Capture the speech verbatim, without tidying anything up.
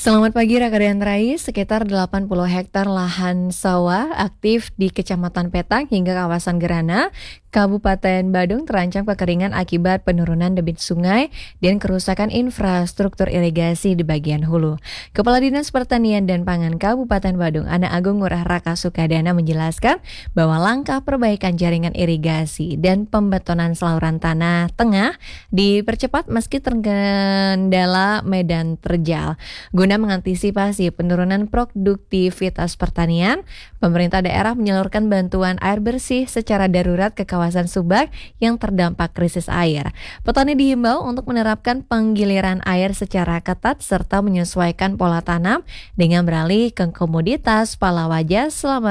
Selamat pagi rekan Rais, sekitar delapan puluh hektar lahan sawah aktif di Kecamatan Petang hingga kawasan Gerana, Kabupaten Badung terancam kekeringan akibat penurunan debit sungai dan kerusakan infrastruktur irigasi di bagian hulu. Kepala Dinas Pertanian dan Pangan Kabupaten Badung, Ana Agung Ngurah Raka Sukadana menjelaskan bahwa langkah perbaikan jaringan irigasi dan pembetonan saluran tanah tengah dipercepat meski terkendala medan terjal. Guna mengantisipasi penurunan produktivitas pertanian, pemerintah daerah menyalurkan bantuan air bersih secara darurat ke kawasan Subak yang terdampak krisis air. Petani dihimbau untuk menerapkan penggiliran air secara ketat serta menyesuaikan pola tanam dengan beralih ke komoditas pala wajah selama